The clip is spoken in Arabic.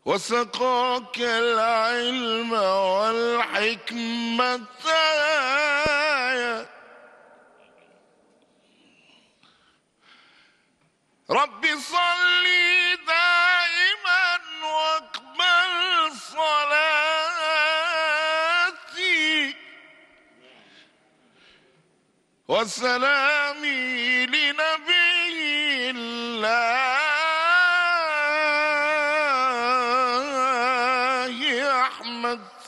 وسقاك العلم والحكمة رب صلي دائما واقبل صلاتي وسلامي لنبي الله أحمد